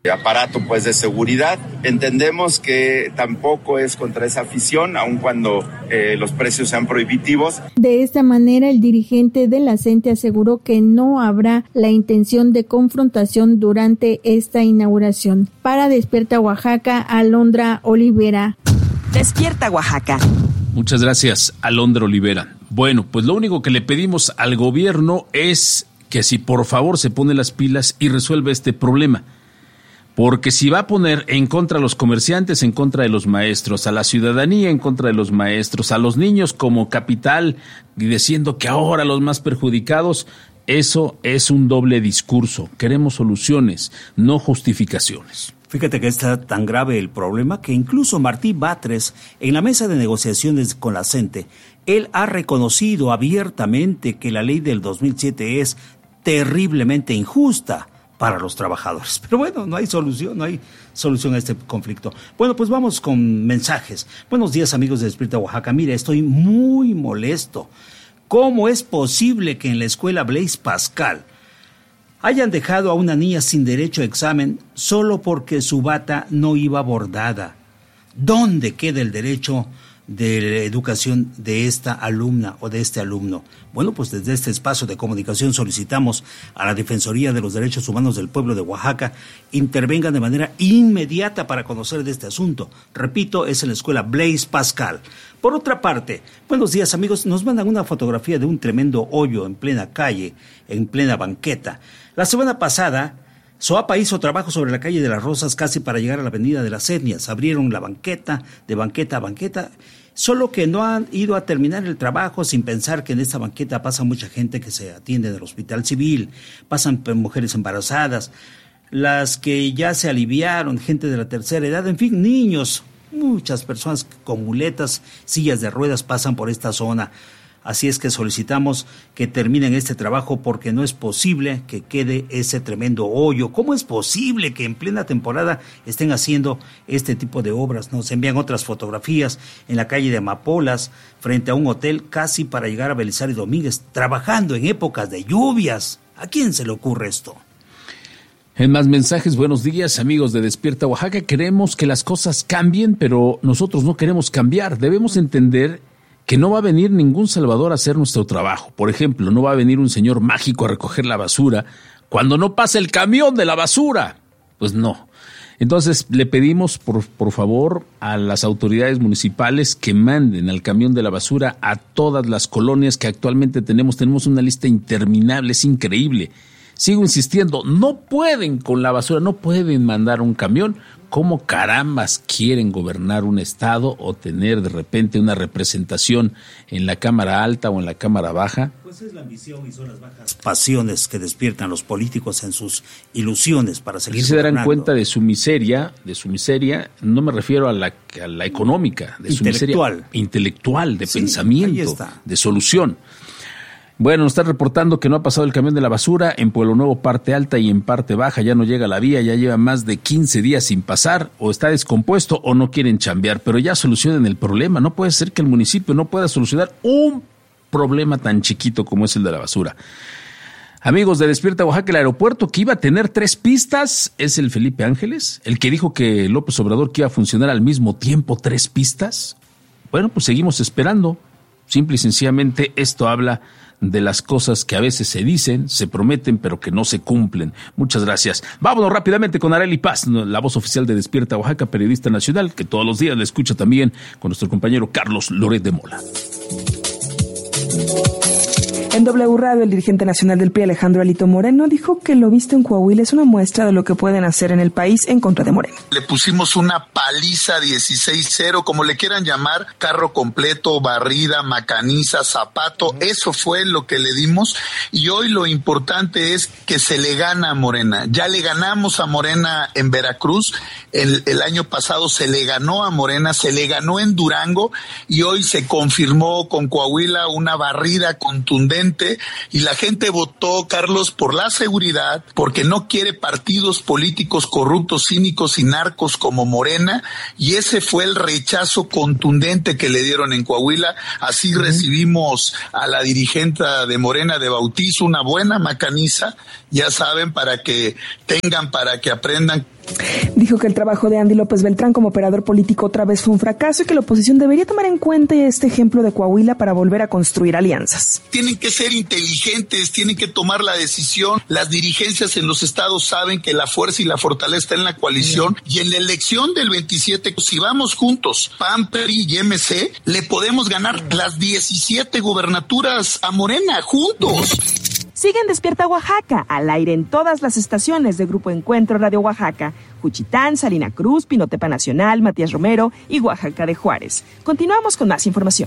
aparato pues de seguridad. Entendemos que tampoco es contra esa afición, aun cuando los precios sean prohibitivos. De esta manera, el dirigente de la CENTE aseguró que no habrá la intención de confrontación durante esta inauguración. Para Despierta Oaxaca, Alondra Olivera. Despierta Oaxaca. Muchas gracias, Alondra Olivera. Bueno, pues lo único que le pedimos al gobierno es que si por favor se pone las pilas y resuelve este problema. Porque si va a poner en contra a los comerciantes, en contra de los maestros, a la ciudadanía en contra de los maestros, a los niños como capital y diciendo que ahora los más perjudicados, eso es un doble discurso. Queremos soluciones, no justificaciones. Fíjate que está tan grave el problema que incluso Martí Batres, en la mesa de negociaciones con la CENTE, él ha reconocido abiertamente que la ley del 2007 es terriblemente injusta para los trabajadores. Pero bueno, no hay solución a este conflicto. Bueno, pues vamos con mensajes. Buenos días, amigos de Despierta Oaxaca. Mira, estoy muy molesto. ¿Cómo es posible que en la escuela Blaise Pascal hayan dejado a una niña sin derecho a examen solo porque su bata no iba bordada? ¿Dónde queda el derecho de la educación de esta alumna o de este alumno? Bueno, pues desde este espacio de comunicación solicitamos a la Defensoría de los Derechos Humanos del Pueblo de Oaxaca intervengan de manera inmediata para conocer de este asunto. Repito, es en la escuela Blaise Pascal. Por otra parte, buenos días, amigos, nos mandan una fotografía de un tremendo hoyo en plena calle, en plena banqueta. La semana pasada, SOAPA hizo trabajo sobre la calle de las Rosas casi para llegar a la avenida de las Etnias. Abrieron la banqueta, de banqueta a banqueta, solo que no han ido a terminar el trabajo sin pensar que en esta banqueta pasa mucha gente que se atiende del hospital civil, pasan mujeres embarazadas, las que ya se aliviaron, gente de la tercera edad, en fin, niños, muchas personas con muletas, sillas de ruedas pasan por esta zona. Así es que solicitamos que terminen este trabajo porque no es posible que quede ese tremendo hoyo. ¿Cómo es posible que en plena temporada estén haciendo este tipo de obras? Nos envían otras fotografías en la calle de Amapolas, frente a un hotel, casi para llegar a Belisario Domínguez, trabajando en épocas de lluvias. ¿A quién se le ocurre esto? En más mensajes, buenos días, amigos de Despierta Oaxaca. Queremos que las cosas cambien, pero nosotros no queremos cambiar. Debemos entender que no va a venir ningún salvador a hacer nuestro trabajo. Por ejemplo, no va a venir un señor mágico a recoger la basura cuando no pasa el camión de la basura. Pues no. Entonces, le pedimos, por favor, a las autoridades municipales que manden al camión de la basura a todas las colonias que actualmente tenemos. Tenemos una lista interminable, es increíble. Sigo insistiendo, no pueden con la basura, no pueden mandar un camión. ¿Cómo carambas quieren gobernar un estado o tener de repente una representación en la Cámara Alta o en la Cámara Baja? Pues es la ambición y son las bajas pasiones que despiertan los políticos en sus ilusiones para seguir gobernando. Se darán cuenta de su miseria, no me refiero a la económica, de su miseria intelectual, de pensamiento, de solución. Bueno, nos están reportando que no ha pasado el camión de la basura en Pueblo Nuevo, parte alta, y en parte baja ya no llega la vía, ya lleva más de 15 días sin pasar, o está descompuesto o no quieren chambear, pero ya solucionen el problema. No puede ser que el municipio no pueda solucionar un problema tan chiquito como es el de la basura. Amigos de Despierta Oaxaca, el aeropuerto que iba a tener 3 pistas es el Felipe Ángeles, el que dijo que López Obrador que iba a funcionar al mismo tiempo 3 pistas. Bueno, pues seguimos esperando. Simple y sencillamente esto habla de las cosas que a veces se dicen, se prometen, pero que no se cumplen. Muchas gracias. Vámonos rápidamente con Arely Paz, la voz oficial de Despierta Oaxaca, periodista nacional, que todos los días le escucha también con nuestro compañero Carlos Loret de Mola. En W Radio, el dirigente nacional del PRI, Alejandro Alito Moreno, dijo que lo visto en Coahuila es una muestra de lo que pueden hacer en el país en contra de Moreno. Le pusimos una paliza 16-0, como le quieran llamar, carro completo, barrida, macaniza, zapato, eso fue lo que le dimos, y hoy lo importante es que se le gana a Morena. Ya le ganamos a Morena en Veracruz, el año pasado se le ganó a Morena, se le ganó en Durango, y hoy se confirmó con Coahuila una barrida contundente, y la gente votó, Carlos, por la seguridad, porque no quiere partidos políticos corruptos, cínicos y narcos como Morena, y ese fue el rechazo contundente que le dieron en Coahuila. Así recibimos a la dirigente de Morena de bautizo, una buena macaniza, ya saben, para que aprendan Dijo que el trabajo de Andy López Beltrán como operador político otra vez fue un fracaso y que la oposición debería tomar en cuenta este ejemplo de Coahuila para volver a construir alianzas. Tienen que ser inteligentes, tienen que tomar la decisión. Las dirigencias en los estados saben que la fuerza y la fortaleza está en la coalición, y en la elección del 27, si vamos juntos, PAN, PRI y MC, le podemos ganar las 17 gubernaturas a Morena, juntos. Siguen Despierta Oaxaca, al aire en todas las estaciones de Grupo Encuentro Radio Oaxaca, Juchitán, Salina Cruz, Pinotepa Nacional, Matías Romero y Oaxaca de Juárez. Continuamos con más información.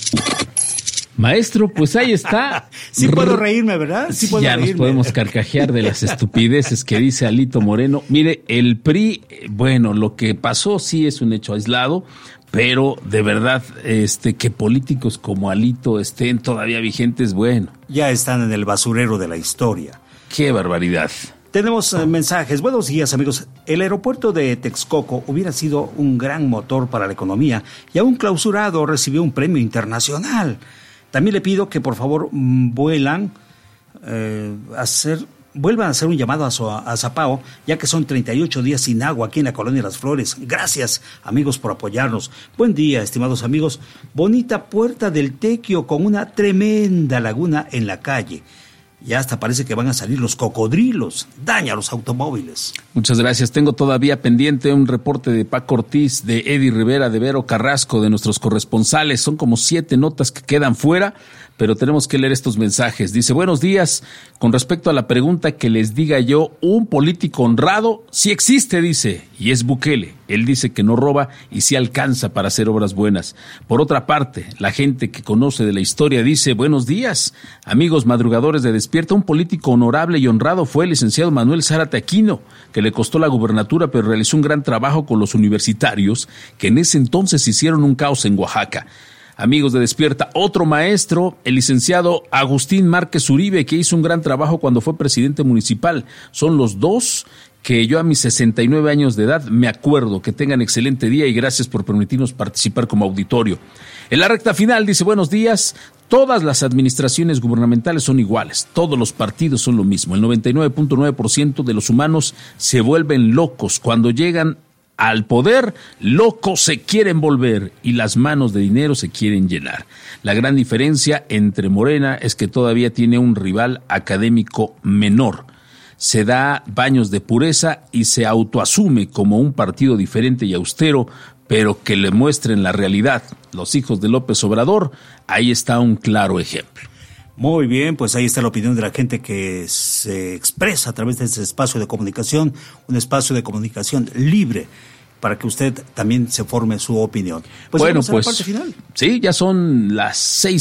Maestro, pues ahí está. Sí puedo reírme, ¿verdad? Sí puedo reírme. Nos podemos carcajear de las estupideces que dice Alito Moreno. Mire, el PRI, bueno, lo que pasó sí es un hecho aislado, pero de verdad, que políticos como Alito estén todavía vigentes, bueno. Ya están en el basurero de la historia. ¡Qué barbaridad! Tenemos mensajes. Buenos días, amigos. El aeropuerto de Texcoco hubiera sido un gran motor para la economía y aún clausurado recibió un premio internacional. También le pido que por favor vuelvan a hacer un llamado a Zapao, ya que son 38 días sin agua aquí en la Colonia Las Flores. Gracias, amigos, por apoyarnos. Buen día, estimados amigos. Bonita Puerta del Tequio con una tremenda laguna en la calle. Ya hasta parece que van a salir los cocodrilos. Daña a los automóviles. Muchas gracias. Tengo todavía pendiente un reporte de Paco Ortiz, de Eddie Rivera, de Vero Carrasco, de nuestros corresponsales. Son como 7 notas que quedan fuera, pero tenemos que leer estos mensajes. Dice, buenos días. Con respecto a la pregunta que les diga yo, un político honrado sí existe, dice, y es Bukele. Él dice que no roba y sí alcanza para hacer obras buenas. Por otra parte, la gente que conoce de la historia dice, buenos días, amigos madrugadores de Despierta. Un político honorable y honrado fue el licenciado Manuel Zárate Aquino, que le costó la gubernatura, pero realizó un gran trabajo con los universitarios, que en ese entonces hicieron un caos en Oaxaca. Amigos de Despierta, otro maestro, el licenciado Agustín Márquez Uribe, que hizo un gran trabajo cuando fue presidente municipal. Son los dos que yo a mis 69 años de edad me acuerdo. Que tengan excelente día y gracias por permitirnos participar como auditorio. En la recta final dice, buenos días, todas las administraciones gubernamentales son iguales, todos los partidos son lo mismo. El 99.9% de los humanos se vuelven locos cuando llegan al poder, locos se quieren volver y las manos de dinero se quieren llenar. La gran diferencia entre Morena es que todavía tiene un rival académico menor. Se da baños de pureza y se autoasume como un partido diferente y austero, pero que le muestren la realidad. Los hijos de López Obrador, ahí está un claro ejemplo. Muy bien, pues ahí está la opinión de la gente que se expresa a través de este espacio de comunicación, un espacio de comunicación libre, para que usted también se forme su opinión. Pues bueno, vamos a la parte final. Sí, ya son las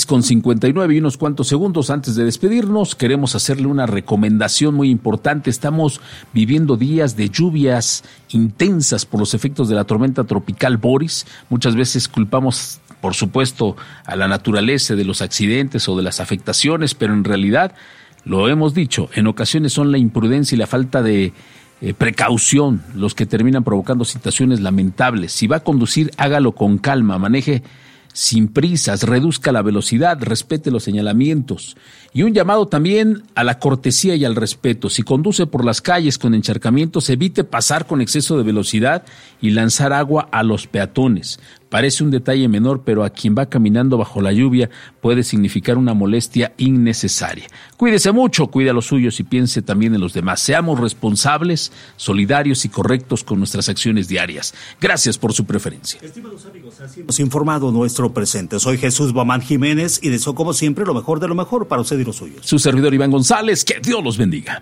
6:59 y unos cuantos segundos antes de despedirnos. Queremos hacerle una recomendación muy importante. Estamos viviendo días de lluvias intensas por los efectos de la tormenta tropical Boris. Muchas veces culpamos, por supuesto, a la naturaleza de los accidentes o de las afectaciones, pero en realidad, lo hemos dicho, en ocasiones son la imprudencia y la falta de precaución los que terminan provocando situaciones lamentables. Si va a conducir, hágalo con calma, maneje sin prisas, reduzca la velocidad, respete los señalamientos. Y un llamado también a la cortesía y al respeto. Si conduce por las calles con encharcamientos, evite pasar con exceso de velocidad y lanzar agua a los peatones. Parece un detalle menor, pero a quien va caminando bajo la lluvia puede significar una molestia innecesaria. Cuídese mucho, cuide a los suyos y piense también en los demás. Seamos responsables, solidarios y correctos con nuestras acciones diarias. Gracias por su preferencia. Estimados amigos, así hemos informado nuestro presente. Soy Jesús Bamán Jiménez y deseo como siempre lo mejor de lo mejor para usted y los suyos. Su servidor Iván González, que Dios los bendiga.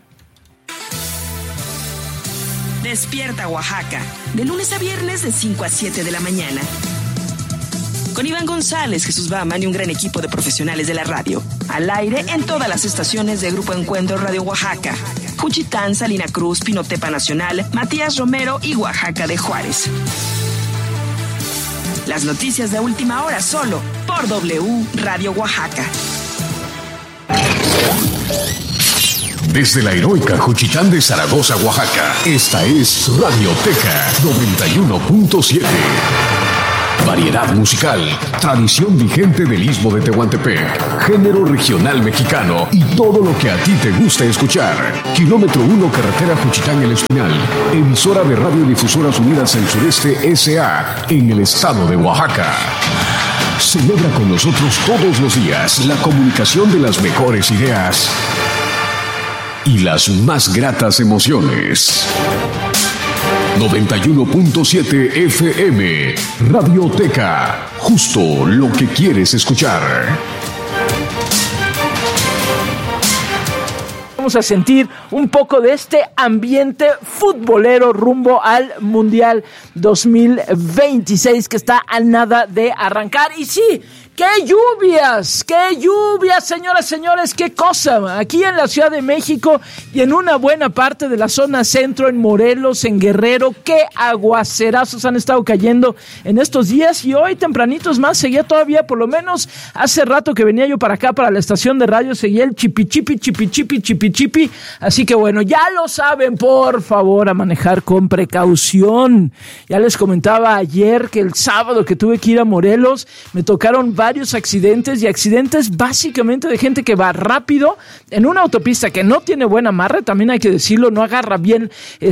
Despierta Oaxaca, de lunes a viernes de 5 a 7 de la mañana. Con Iván González, Jesús Baman y un gran equipo de profesionales de la radio. Al aire en todas las estaciones de Grupo Encuentro Radio Oaxaca. Juchitán, Salina Cruz, Pinotepa Nacional, Matías Romero y Oaxaca de Juárez. Las noticias de última hora solo por W Radio Oaxaca. Desde la heroica Juchitán de Zaragoza, Oaxaca, esta es Radioteca 91.7. variedad musical, tradición vigente del Istmo de Tehuantepec, género regional mexicano y todo lo que a ti te gusta escuchar. Kilómetro 1, carretera Juchitán El Espinal, emisora de Radiodifusoras Unidas del Sureste S.A. en el estado de Oaxaca. Celebra con nosotros todos los días la comunicación de las mejores ideas y las más gratas emociones. 91.7 FM, Radioteca, justo lo que quieres escuchar. Vamos a sentir un poco de este ambiente futbolero rumbo al Mundial 2026 que está a nada de arrancar. Y sí, ¡qué lluvias! Señoras, señores! ¡Qué cosa! Aquí en la Ciudad de México y en una buena parte de la zona centro, en Morelos, en Guerrero, ¡qué aguacerazos han estado cayendo en estos días! Y hoy tempranitos más, seguía todavía, por lo menos hace rato que venía yo para acá, para la estación de radio, seguía el chipi-chipi. Así que bueno, ya lo saben, por favor, a manejar con precaución. Ya les comentaba ayer que el sábado que tuve que ir a Morelos, me tocaron varios accidentes, y accidentes básicamente de gente que va rápido en una autopista que no tiene buen amarre, también hay que decirlo, no agarra bien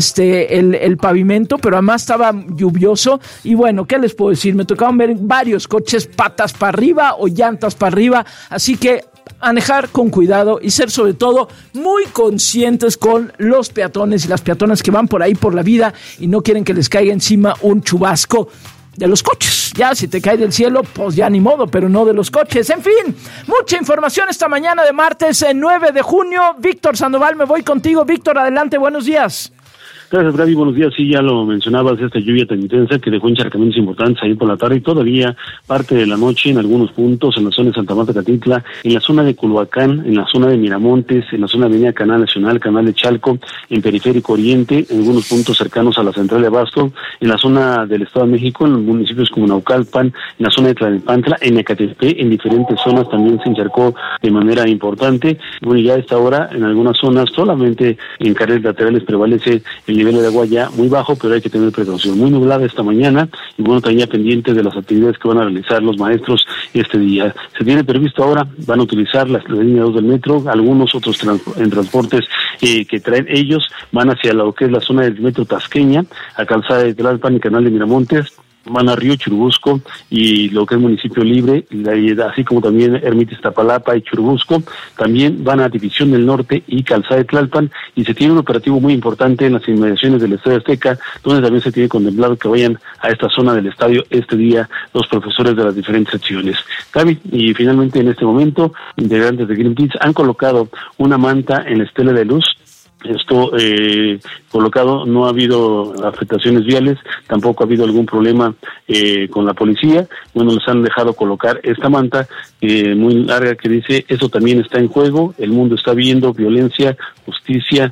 el pavimento, pero además estaba lluvioso. Y bueno, ¿qué les puedo decir? Me tocaron ver varios coches patas para arriba o llantas para arriba, así que manejar con cuidado y ser sobre todo muy conscientes con los peatones y las peatonas que van por ahí por la vida y no quieren que les caiga encima un chubasco de los coches. Ya si te cae del cielo, pues ya ni modo, pero no de los coches. En fin, mucha información esta mañana de martes 9 de junio. Víctor Sandoval, me voy contigo. Víctor, adelante, buenos días. Gracias, Gaby. Buenos días. Sí, ya lo mencionabas, esta lluvia tan intensa que dejó encharcamientos importantes ahí por la tarde y todavía parte de la noche en algunos puntos, en la zona de Santa Marta Catitla, en la zona de Culhuacán, en la zona de Miramontes, en la zona de Avenida Canal Nacional, Canal de Chalco, en Periférico Oriente, en algunos puntos cercanos a la Central de Abasto, en la zona del Estado de México, en los municipios como Naucalpan, en la zona de Tlalnepantla, en Ecatepec, en diferentes zonas también se encharcó de manera importante. Bueno, ya a esta hora, en algunas zonas, solamente en carriles laterales prevalece el nivel de agua ya muy bajo, pero hay que tener precaución. Muy nublada esta mañana y bueno, también pendientes de las actividades que van a realizar los maestros este día. Se tiene previsto ahora, van a utilizar la línea 2 del metro, algunos otros en transportes que traen ellos, van hacia lo que es la zona del metro Tasqueña, a Calzada de Tlalpan y Canal de Miramontes, van a Río Churubusco y lo que es Municipio Libre, así como también Ermita Iztapalapa y Churubusco, también van a División del Norte y Calzada de Tlalpan, y se tiene un operativo muy importante en las inmediaciones del Estadio Azteca, donde también se tiene contemplado que vayan a esta zona del estadio este día los profesores de las diferentes secciones. Gaby, y finalmente en este momento, integrantes de Greenpeace han colocado una manta en la estela de luz. Esto colocado, no ha habido afectaciones viales, tampoco ha habido algún problema con la policía. Bueno, les han dejado colocar esta manta muy larga que dice: eso también está en juego, el mundo está viendo violencia, justicia,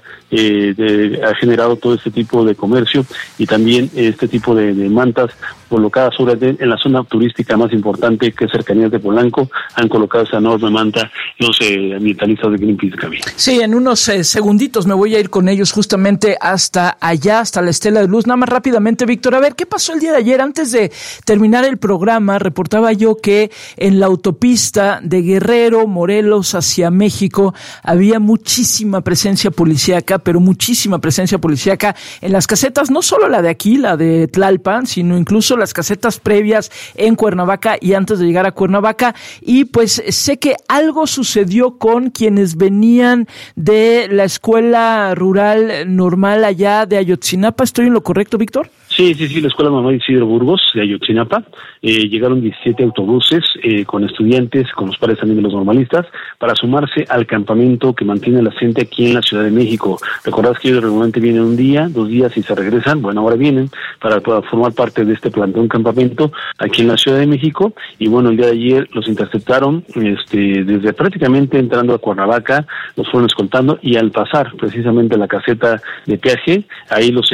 ha generado todo este tipo de comercio, y también este tipo de mantas colocadas en la zona turística más importante, que es cercanías de Polanco. Han colocado esa enorme manta los ambientalistas de Greenpeace. Sí, en unos segunditos me voy a ir con ellos justamente hasta allá, hasta la estela de luz. Nada más rápidamente, Víctor, a ver, ¿qué pasó el día de ayer? Antes de terminar el programa, reportaba yo que en la autopista de Guerrero, Morelos, hacia México, había muchísima presencia policíaca, pero muchísima presencia policíaca en las casetas, no solo la de aquí, la de Tlalpan, sino incluso las casetas previas en Cuernavaca y antes de llegar a Cuernavaca. Y pues sé que algo sucedió con quienes venían de la escuela rural normal allá de Ayotzinapa. ¿Estoy en lo correcto, Víctor? Sí, la Escuela Normal Isidro Burgos de Ayotzinapa. Llegaron 17 autobuses con estudiantes, con los padres también de los normalistas, para sumarse al campamento que mantiene la gente aquí en la Ciudad de México. Recordás que ellos regularmente vienen un día, 2 días y se regresan. Bueno, ahora vienen para formar parte de este plantón campamento aquí en la Ciudad de México. Y bueno, el día de ayer los interceptaron desde prácticamente entrando a Cuernavaca, los fueron escoltando, y al pasar precisamente la caseta de peaje, ahí los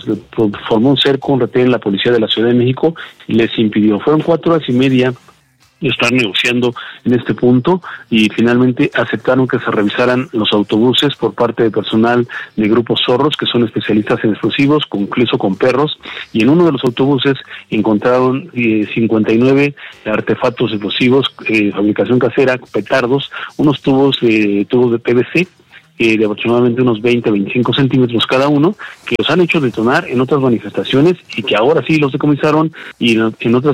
formó un cerco, un retén la policía de la Ciudad de México y les impidió. Fueron 4 horas y media estar negociando en este punto, y finalmente aceptaron que se revisaran los autobuses por parte de personal de Grupo Zorros, que son especialistas en explosivos, incluso con perros, y en uno de los autobuses encontraron 59 artefactos explosivos, fabricación casera, petardos, unos tubos de PVC, de aproximadamente unos 20-25 centímetros cada uno, que los han hecho detonar en otras manifestaciones y que ahora sí los decomisaron, y en otras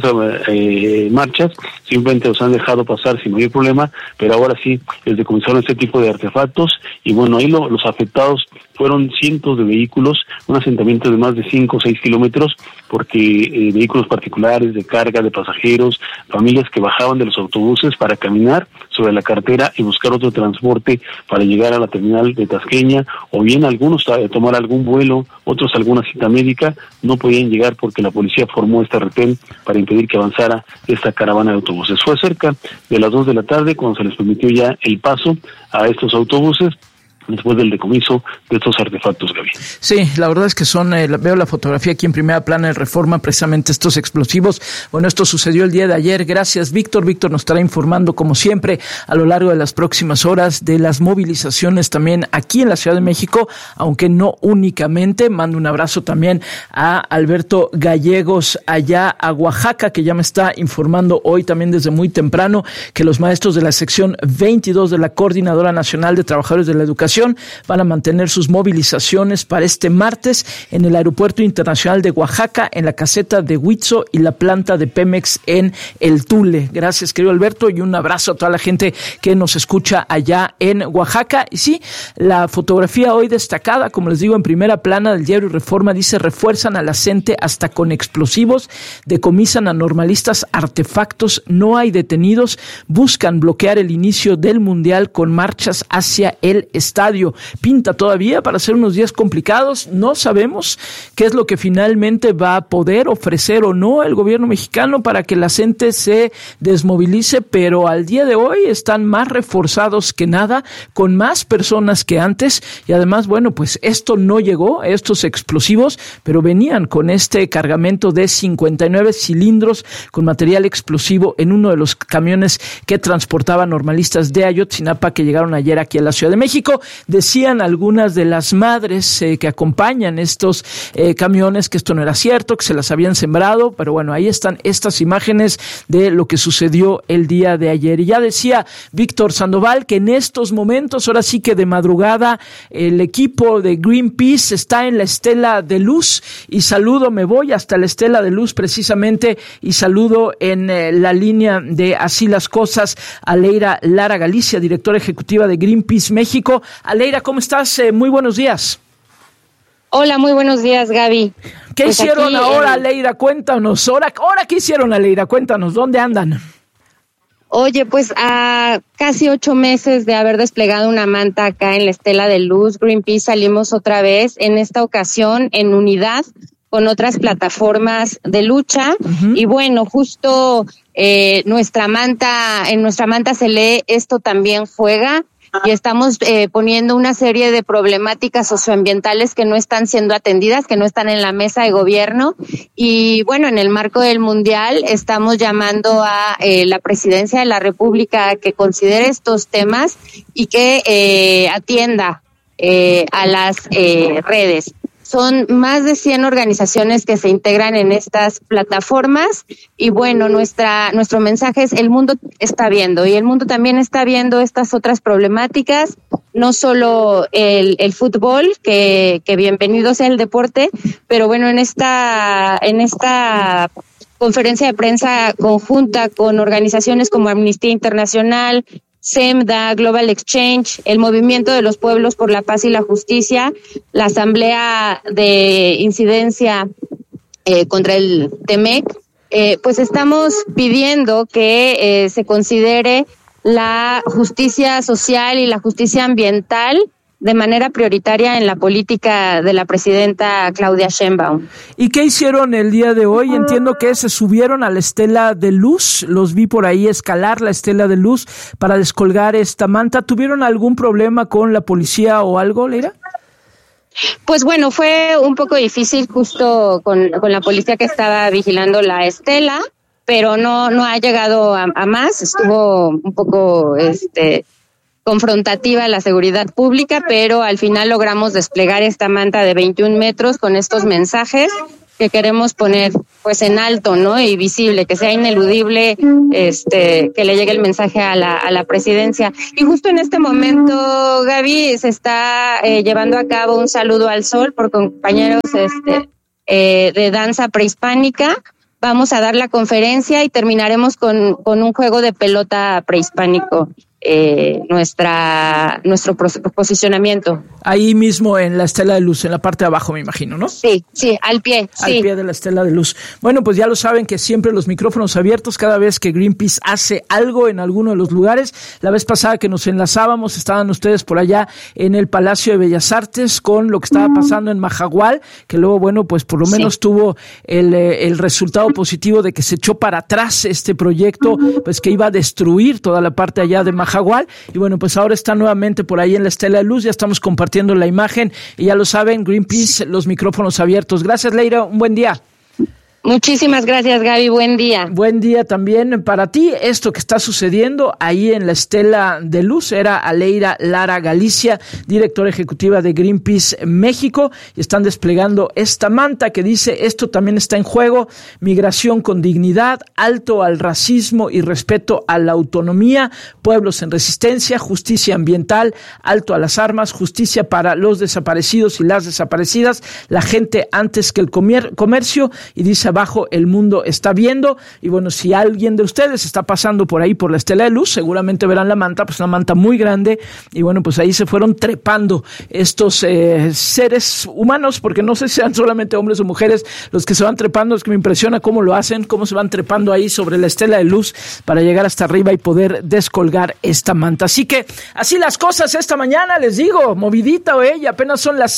marchas simplemente los han dejado pasar sin mayor problema, pero ahora sí les decomisaron este tipo de artefactos. Y bueno, ahí los afectados fueron cientos de vehículos, un asentamiento de más de 5 o 6 kilómetros, porque vehículos particulares, de carga, de pasajeros, familias que bajaban de los autobuses para caminar sobre la carretera y buscar otro transporte para llegar a la terminal de Tasqueña, o bien algunos tomar algún vuelo, otros alguna cita médica, no podían llegar porque la policía formó este retén para impedir que avanzara esta caravana de autobuses. Fue cerca de las 2 de la tarde cuando se les permitió ya el paso a estos autobuses, después del decomiso de estos artefactos, Gaby. Sí, la verdad es que veo la fotografía aquí en primera plana de Reforma, precisamente estos explosivos. Bueno, esto sucedió el día de ayer. Gracias, Víctor. Víctor nos estará informando, como siempre, a lo largo de las próximas horas de las movilizaciones también aquí en la Ciudad de México, aunque no únicamente. Mando un abrazo también a Alberto Gallegos allá a Oaxaca, que ya me está informando hoy también desde muy temprano que los maestros de la sección 22 de la Coordinadora Nacional de Trabajadores de la Educación van a mantener sus movilizaciones para este martes en el Aeropuerto Internacional de Oaxaca, en la caseta de Huitzo y la planta de Pemex en el Tule. Gracias, querido Alberto, y un abrazo a toda la gente que nos escucha allá en Oaxaca. Y sí, la fotografía hoy destacada, como les digo, en primera plana del diario Reforma, dice: refuerzan a la CENTE hasta con explosivos, decomisan a normalistas artefactos, no hay detenidos, buscan bloquear el inicio del Mundial con marchas hacia el estadio. Pinta todavía para ser unos días complicados. No sabemos qué es lo que finalmente va a poder ofrecer o no el gobierno mexicano para que la gente se desmovilice, pero al día de hoy están más reforzados que nada, con más personas que antes, y además, bueno, pues esto no llegó, estos explosivos, pero venían con este cargamento de 59 cilindros con material explosivo en uno de los camiones que transportaban normalistas de Ayotzinapa que llegaron ayer aquí a la Ciudad de México. Decían algunas de las madres que acompañan estos camiones que esto no era cierto, que se las habían sembrado, pero bueno, ahí están estas imágenes de lo que sucedió el día de ayer. Y ya decía Víctor Sandoval que en estos momentos, ahora sí que de madrugada, el equipo de Greenpeace está en la Estela de Luz, y me voy hasta la Estela de Luz precisamente, y saludo en la línea de Así las Cosas a Leira Lara Galicia, directora ejecutiva de Greenpeace México. Aleira, ¿cómo estás? Muy buenos días. Hola, muy buenos días, Gaby. ¿Qué hicieron ahora, Aleira? Cuéntanos. ¿Ahora qué hicieron, Aleira? Cuéntanos, ¿dónde andan? Oye, pues a casi 8 meses de haber desplegado una manta acá en la Estela de Luz, Greenpeace salimos otra vez, en esta ocasión en unidad con otras plataformas de lucha. Uh-huh. Y bueno, justo en nuestra manta se lee "esto también juega", y estamos poniendo una serie de problemáticas socioambientales que no están siendo atendidas, que no están en la mesa de gobierno. Y bueno, en el marco del Mundial estamos llamando a la Presidencia de la República a que considere estos temas y que atienda a las redes. Son más de 100 organizaciones que se integran en estas plataformas, y bueno, nuestro mensaje es: el mundo está viendo, y el mundo también está viendo estas otras problemáticas, no solo el fútbol, que bienvenido sea el deporte, pero bueno, en esta conferencia de prensa conjunta con organizaciones como Amnistía Internacional, SEMDA, Global Exchange, el Movimiento de los Pueblos por la Paz y la Justicia, la Asamblea de Incidencia contra el TEMEC, pues estamos pidiendo que se considere la justicia social y la justicia ambiental de manera prioritaria en la política de la presidenta Claudia Sheinbaum. ¿Y qué hicieron el día de hoy? Entiendo que se subieron a la Estela de Luz, los vi por ahí escalar la Estela de Luz para descolgar esta manta. ¿Tuvieron algún problema con la policía o algo, Leira? Pues bueno, fue un poco difícil justo con la policía que estaba vigilando la estela. pero no ha llegado a más. Estuvo un poco confrontativa la seguridad pública, pero al final logramos desplegar esta manta de 21 metros con estos mensajes que queremos poner pues en alto, ¿no? Y visible, que sea ineludible, que le llegue el mensaje a la presidencia. Y justo en este momento, Gaby, se está llevando a cabo un saludo al sol por compañeros de danza prehispánica. Vamos a dar la conferencia y terminaremos con un juego de pelota prehispánico. Nuestro posicionamiento. Ahí mismo en la estela de luz, en la parte de abajo, me imagino, ¿no? Sí, al pie. Al pie de la estela de luz. Bueno, pues ya lo saben que siempre los micrófonos abiertos cada vez que Greenpeace hace algo en alguno de los lugares. La vez pasada que nos enlazábamos, estaban ustedes por allá en el Palacio de Bellas Artes con lo que estaba pasando en Majagual, que luego, bueno, pues por lo menos tuvo el resultado positivo de que se echó para atrás este proyecto, pues que iba a destruir toda la parte allá de Majagual. Y bueno, pues ahora está nuevamente por ahí en la estela de luz, ya estamos compartiendo la imagen y ya lo saben, Greenpeace, los micrófonos abiertos. Gracias, Leira, un buen día. Muchísimas gracias, Gaby, buen día. Buen día también para ti. Esto que está sucediendo ahí en la estela de luz era Aleira Lara Galicia, directora ejecutiva de Greenpeace México, y están desplegando esta manta que dice: esto también está en juego, migración con dignidad, alto al racismo y respeto a la autonomía, pueblos en resistencia, justicia ambiental, alto a las armas, justicia para los desaparecidos y las desaparecidas, la gente antes que el comercio, y dice abajo: el mundo está viendo. Y bueno, si alguien de ustedes está pasando por ahí por la estela de luz, seguramente verán la manta, pues una manta muy grande, y bueno, pues ahí se fueron trepando estos seres humanos, porque no sé si sean solamente hombres o mujeres los que se van trepando. Es que me impresiona cómo lo hacen, cómo se van trepando ahí sobre la estela de luz para llegar hasta arriba y poder descolgar esta manta. Así que así las cosas esta mañana, les digo, movidita y apenas son las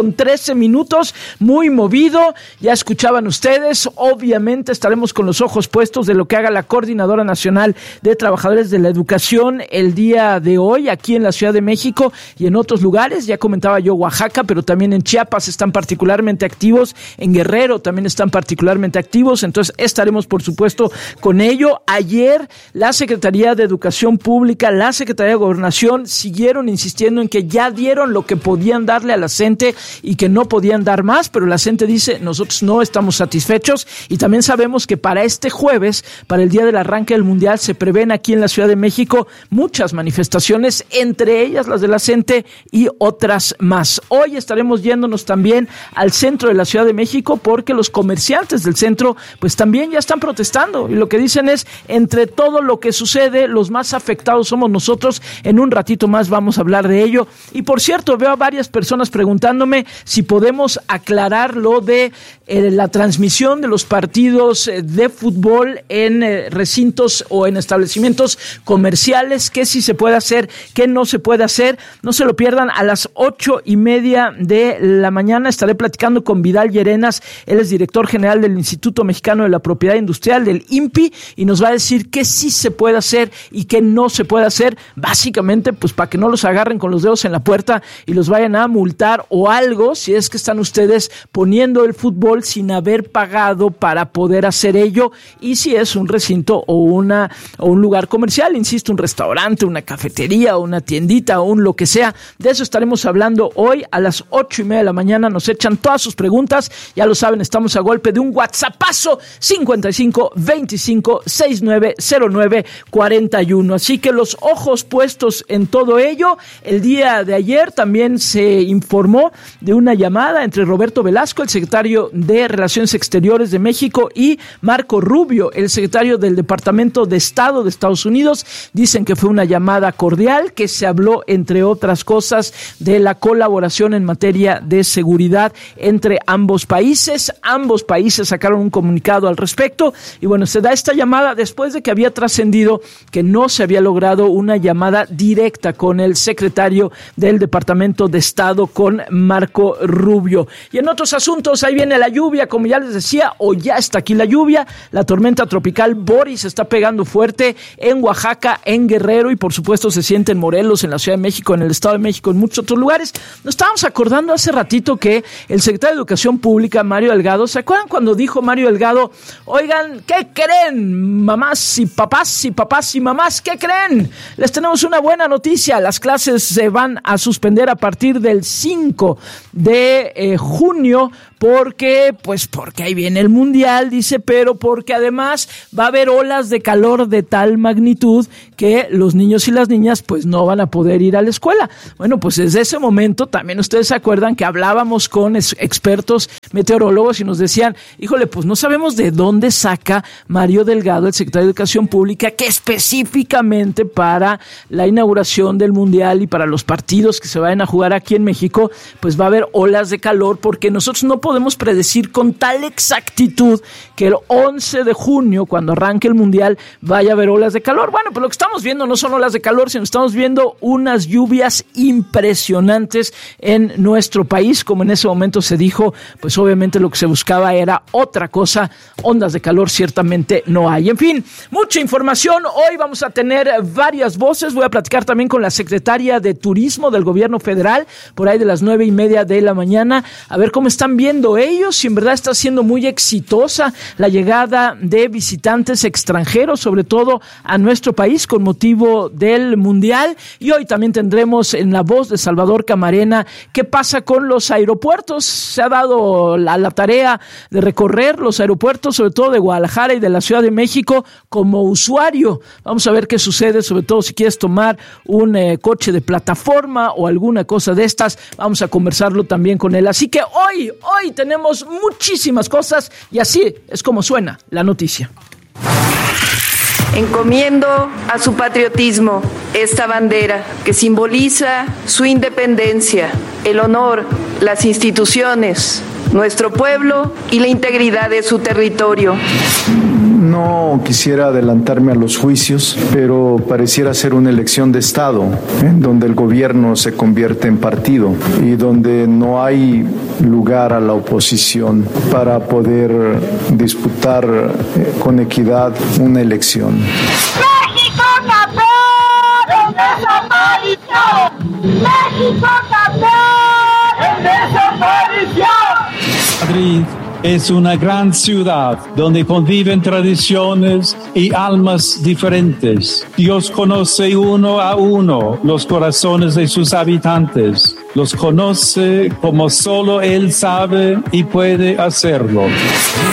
7:13, muy movido. Ya escuchaban ustedes. Obviamente estaremos con los ojos puestos de lo que haga la Coordinadora Nacional de Trabajadores de la Educación el día de hoy aquí en la Ciudad de México y en otros lugares. Ya comentaba yo Oaxaca, pero también en Chiapas están particularmente activos, en Guerrero también están particularmente activos, entonces estaremos por supuesto con ello. Ayer la Secretaría de Educación Pública, la Secretaría de Gobernación siguieron insistiendo en que ya dieron lo que podían darle a la CENTE y que no podían dar más, pero la CENTE dice: nosotros no estamos satisfechos. Y también sabemos que para este jueves, para el día del arranque del Mundial, se prevén aquí en la Ciudad de México muchas manifestaciones, entre ellas las de la CENTE y otras más. Hoy estaremos yéndonos también al centro de la Ciudad de México porque los comerciantes del centro pues también ya están protestando y lo que dicen es: entre todo lo que sucede, los más afectados somos nosotros. En un ratito más vamos a hablar de ello. Y por cierto, veo a varias personas preguntándome si podemos aclarar lo de la transmisión de los partidos de fútbol en recintos o en establecimientos comerciales, qué sí se puede hacer, qué no se puede hacer. No se lo pierdan, a las 8:30 de la mañana estaré platicando con Vidal Llerenas. Él es director general del Instituto Mexicano de la Propiedad Industrial, del INPI, y nos va a decir qué sí se puede hacer y qué no se puede hacer, básicamente pues para que no los agarren con los dedos en la puerta y los vayan a multar o algo, si es que están ustedes poniendo el fútbol sin haber pagado para poder hacer ello, y si es un recinto o un lugar comercial, insisto, un restaurante, una cafetería o una tiendita o un lo que sea. De eso estaremos hablando hoy a las 8:30 de la mañana. Nos echan todas sus preguntas, ya lo saben, estamos a golpe de un WhatsAppazo 55 25 69 09 41. Así que los ojos puestos en todo ello. El día de ayer también se informó de una llamada entre Roberto Velasco, el secretario de Relaciones Exteriores de México, y Marco Rubio, el secretario del Departamento de Estado de Estados Unidos. Dicen que fue una llamada cordial, que se habló, entre otras cosas, de la colaboración en materia de seguridad entre ambos países. Ambos países sacaron un comunicado al respecto y bueno, se da esta llamada después de que había trascendido que no se había logrado una llamada directa con el secretario del Departamento de Estado, con Marco Rubio. Y en otros asuntos, ahí viene la lluvia, como ya les decía. decía, o ya está aquí la lluvia. La tormenta tropical Boris está pegando fuerte en Oaxaca, en Guerrero y por supuesto se siente en Morelos, en la Ciudad de México, en el Estado de México, en muchos otros lugares. Nos estábamos acordando hace ratito que el secretario de Educación Pública, Mario Delgado, ¿se acuerdan cuando dijo Mario Delgado, oigan, ¿qué creen, mamás y papás y mamás? ¿Qué creen? Les tenemos una buena noticia. Las clases se van a suspender a partir del 5 de junio porque ahí viene el Mundial, dice, pero porque además va a haber olas de calor de tal magnitud que los niños y las niñas pues no van a poder ir a la escuela. Bueno, pues desde ese momento también ustedes se acuerdan que hablábamos con expertos meteorólogos y nos decían, híjole, pues no sabemos de dónde saca Mario Delgado, el secretario de Educación Pública, que específicamente para la inauguración del Mundial y para los partidos que se vayan a jugar aquí en México, pues va a haber olas de calor, porque nosotros no podemos predecir con tal exactitud que el 11 de junio, cuando arranque el Mundial, vaya a haber olas de calor. Bueno, pues lo que estamos viendo no son olas de calor, sino estamos viendo unas lluvias impresionantes en nuestro país. Como en ese momento se dijo, pues obviamente lo que se buscaba era otra cosa. Ondas de calor ciertamente no hay. En fin, mucha información. Hoy vamos a tener varias voces. Voy a platicar también con la secretaria de Turismo del Gobierno Federal, por ahí de las 9:30 de la mañana, a ver cómo están viendo ellos, si en verdad está siendo muy exitosa la llegada de visitantes extranjeros, sobre todo a nuestro país con motivo del Mundial. Y hoy también tendremos en la voz de Salvador Camarena qué pasa con los aeropuertos. Se ha dado la tarea de recorrer los aeropuertos, sobre todo de Guadalajara y de la Ciudad de México, como usuario. Vamos a ver qué sucede, sobre todo si quieres tomar un coche de plataforma o alguna cosa de estas. Vamos a conversarlo también con él. Así que hoy tenemos muchísimas cosas y así es como suena la noticia. Encomiendo a su patriotismo esta bandera que simboliza su independencia, el honor, las instituciones, nuestro pueblo y la integridad de su territorio. No quisiera adelantarme a los juicios, pero pareciera ser una elección de Estado, en donde el gobierno se convierte en partido y donde no hay lugar a la oposición para poder disputar con equidad una elección. ¡México campeón en desaparición! ¡México campeón en desaparición! Madrid es una gran ciudad donde conviven tradiciones y almas diferentes. Dios conoce uno a uno los corazones de sus habitantes. Los conoce como solo Él sabe y puede hacerlo.